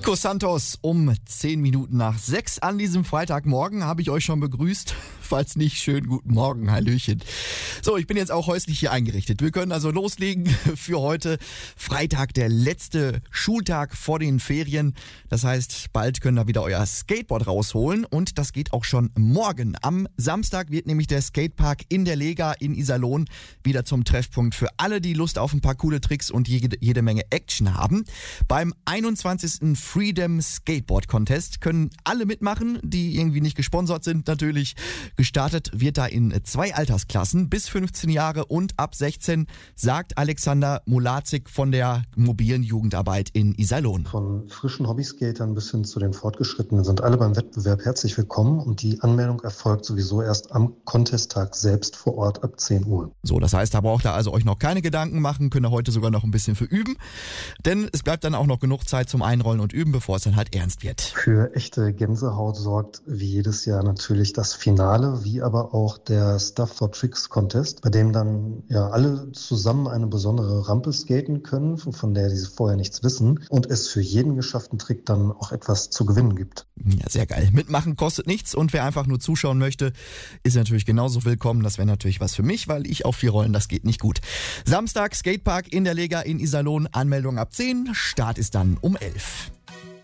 Nico Santos um 10 Minuten nach 6 an diesem Freitagmorgen habe ich euch schon begrüßt. Falls nicht, schönen guten Morgen, Hallöchen. So, ich bin jetzt auch häuslich hier eingerichtet. Wir können also loslegen für heute. Freitag, der letzte Schultag vor den Ferien. Das heißt, bald könnt ihr wieder euer Skateboard rausholen und das geht auch schon morgen. Am Samstag wird nämlich der Skatepark in der Lega in Iserlohn wieder zum Treffpunkt für alle, die Lust auf ein paar coole Tricks und jede Menge Action haben. Beim 21. Freedom Skateboard Contest können alle mitmachen, die irgendwie nicht gesponsert sind natürlich. Gestartet wird da in 2 Altersklassen, bis 15 Jahre und ab 16, sagt Alexander Mulazik von der mobilen Jugendarbeit in Iserlohn. Von frischen Hobbyskatern bis hin zu den Fortgeschrittenen sind alle beim Wettbewerb herzlich willkommen und die Anmeldung erfolgt sowieso erst am Contesttag selbst vor Ort ab 10 Uhr. So, das heißt, da braucht ihr also euch noch keine Gedanken machen, könnt ihr heute sogar noch ein bisschen für üben, denn es bleibt dann auch noch genug Zeit zum Einrollen und Üben, bevor es dann halt ernst wird. Für echte Gänsehaut sorgt wie jedes Jahr natürlich das Finale, wie aber auch der Stuff for Tricks Contest, bei dem dann alle zusammen eine besondere Rampe skaten können, von der sie vorher nichts wissen und es für jeden geschafften Trick dann auch etwas zu gewinnen gibt. Ja, sehr geil. Mitmachen kostet nichts und wer einfach nur zuschauen möchte, ist natürlich genauso willkommen. Das wäre natürlich was für mich, weil ich auf 4 Rollen, das geht nicht gut. Samstag, Skatepark in der Lega in Iserlohn, Anmeldung ab 10, Start ist dann um 11.